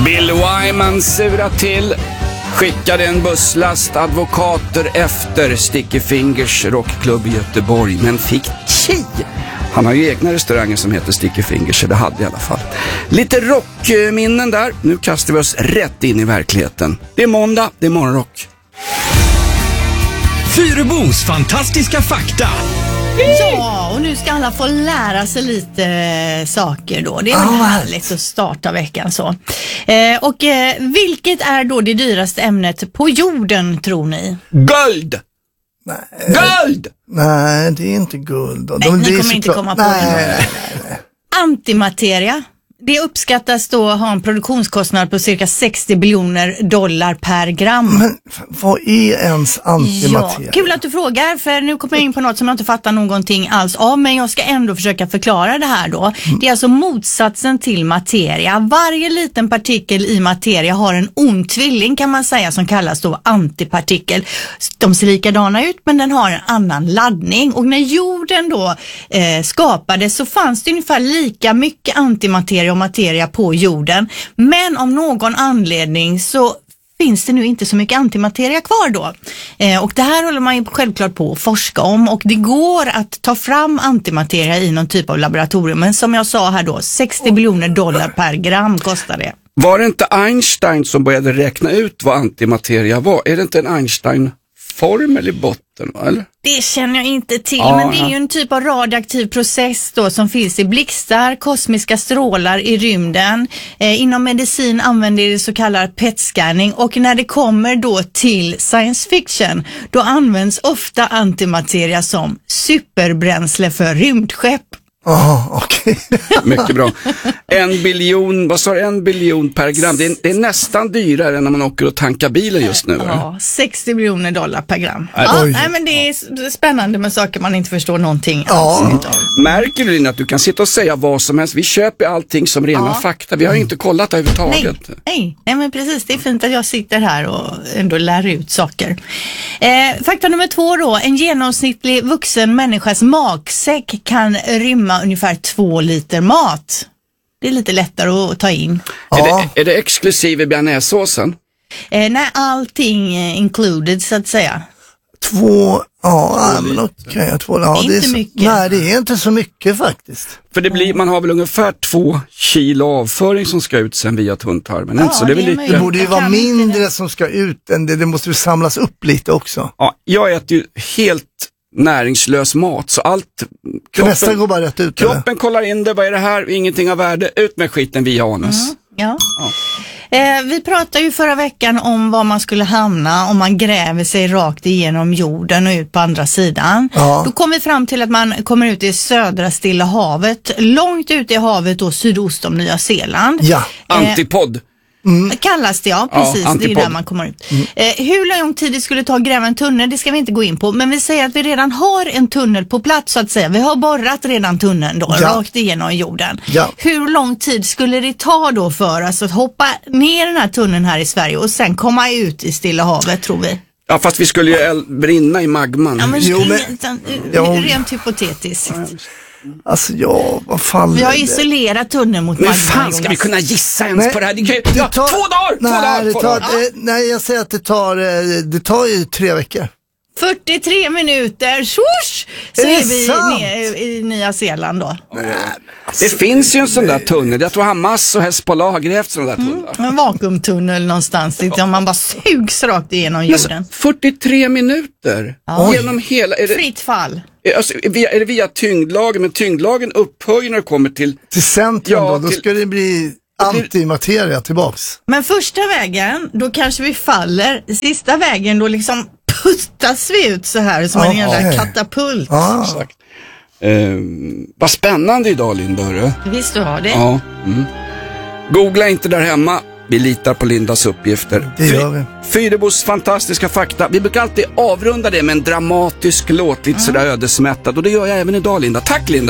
Bill Wyman surar till, skickade en busslast advokater efter Sticky Fingers rockklubb i Göteborg, men fick tji. Han har ju egna restauranger som heter Sticky Fingers, så det hade i alla fall. Lite rockminnen där. Nu kastar vi oss rätt in i verkligheten. Det är måndag, det är morgonrock. Fyrebos fantastiska fakta. Ja, och nu ska alla få lära sig lite saker då. Det är väl härligt att starta veckan så. Vilket är då det dyraste ämnet på jorden, tror ni? Guld! Nej. Guld! Nej, det är inte guld. Nej, ni kommer inte komma på det. Antimateria. Det uppskattas då ha en produktionskostnad på cirka $60 biljoner per gram. Men vad är ens antimateria? Ja, kul att du frågar, för nu kommer jag in på något som jag inte fattar någonting alls av, men jag ska ändå försöka förklara det här då. Det är alltså motsatsen till materia. Varje liten partikel i materia har en ond tvilling, kan man säga, som kallas då antipartikel. De ser likadana ut, men den har en annan laddning. Och när jorden då skapades så fanns det ungefär lika mycket antimateria och materia på jorden, men av någon anledning så finns det nu inte så mycket antimateria kvar då. Och det här håller man ju självklart på att forska om, och det går att ta fram antimateria i någon typ av laboratorium, men som jag sa här då, $60 biljoner per gram kostar det. Var det inte Einstein som började räkna ut vad antimateria var? Är det inte en Einstein-formel i botten, eller? Det känner jag inte till, men det är ju en typ av radioaktiv process då som finns i blixtar, kosmiska strålar i rymden. Inom medicin använder det så kallad PET-scanning, och när det kommer då till science fiction, då används ofta antimateria som superbränsle för rymdskepp. Okej. Mycket bra. 1 biljon, vad sa du, 1 biljon per gram? Det är nästan dyrare än när man åker och tankar bilen just nu. Ja, $60 biljoner per gram. Oj. Nej, men det är spännande med saker man inte förstår någonting alls utav. Märker du Lina, att du kan sitta och säga vad som helst? Vi köper allting som rena fakta. Vi har ju inte kollat det överhuvudtaget. Nej, men precis. Det är fint att jag sitter här och ändå lär ut saker. Fakta nummer 2 då. En genomsnittlig vuxen människas magsäck kan rymma ungefär 2 liter mat. Det är lite lättare att ta in. Är det exklusive bearnaisesåsen? Nej, allting included så att säga. 2, men okej. 2, det är inte mycket. Nej, det är inte så mycket faktiskt. För man har väl ungefär 2 kilo avföring som ska ut sen via tunntarmen. Ja, så det är väl lite... Det borde ju vara mindre som ska ut än det måste ju samlas upp lite också. Ja, jag äter ju helt näringslös mat, så allt Nästa går bara rätt ut. Kroppen eller? Kollar in det, vad är det här? Ingenting av värde, ut med skiten via anus. Ja. Vi pratade ju förra veckan om var man skulle hamna om man gräver sig rakt igenom jorden och ut på andra sidan. Då kom vi fram till att man kommer ut i södra Stilla havet, långt ute i havet och sydost om Nya Zeeland. Antipod. Kallas det, precis. Det är där man kommer ut. Hur lång tid det skulle ta att gräva en tunnel, det ska vi inte gå in på. Men vi säger att vi redan har en tunnel på plats så att säga. Vi har borrat redan tunneln då, rakt igenom jorden. Hur lång tid skulle det ta då för oss att hoppa ner den här tunneln här i Sverige och sen komma ut i Stilla havet, tror vi? Ja, fast vi skulle ju brinna i magman. Ja, men rent hypotetiskt. Alltså vad fan. Vi har isolerat tunneln mot magman. Men fan ska vi kunna gissa ens på det här? Det tar 2 dagar! Nej, jag säger att det tar ju 3 veckor. 43 minuter, swoosh, så är vi i Nya Zeeland då. Det finns ju en sån där tunnel. Jag tror Hamas och Hezbollah har grävt sån där tunnel. En vakuumtunnel någonstans, där man bara sugs rakt igenom jorden. 43 minuter genom hela... Fritt fall. Alltså, är det via tyngdlagen? Men tyngdlagen upphör ju när det kommer till centrum då ska det bli antimateria tillbaks. Men första vägen, då kanske vi faller. Sista vägen, då liksom puttas vi ut så här som en jävla katapult. Exakt. Vad spännande idag, Lindberg. Visst du har det. Ja. Googla inte där hemma. Vi litar på Lindas uppgifter. Det gör vi. Fyrebos fantastiska fakta. Vi brukar alltid avrunda det med en dramatisk låt, lite sådär ödesmättad. Och det gör jag även idag, Linda. Tack, Linda.